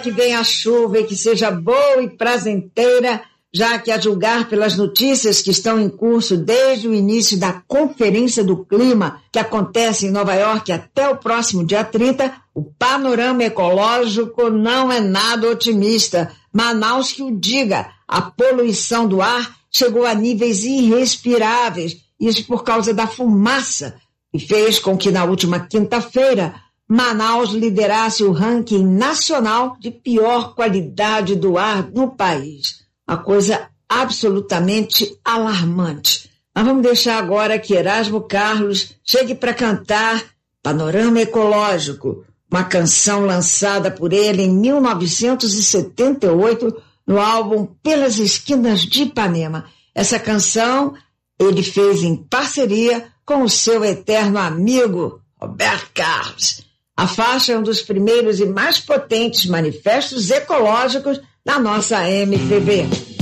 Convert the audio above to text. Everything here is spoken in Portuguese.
que venha a chuva e que seja boa e prazenteira, já que, a julgar pelas notícias que estão em curso desde o início da Conferência do Clima, que acontece em Nova York até o próximo dia 30, o panorama ecológico não é nada otimista. Manaus que o diga, a poluição do ar chegou a níveis irrespiráveis, isso por causa da fumaça, e fez com que, na última quinta-feira, Manaus liderasse o ranking nacional de pior qualidade do ar no país. Uma coisa absolutamente alarmante. Mas vamos deixar agora que Erasmo Carlos chegue para cantar Panorama Ecológico, uma canção lançada por ele em 1978 no álbum Pelas Esquinas de Ipanema. Essa canção ele fez em parceria com o seu eterno amigo Roberto Carlos. A faixa é um dos primeiros e mais potentes manifestos ecológicos da nossa MPB.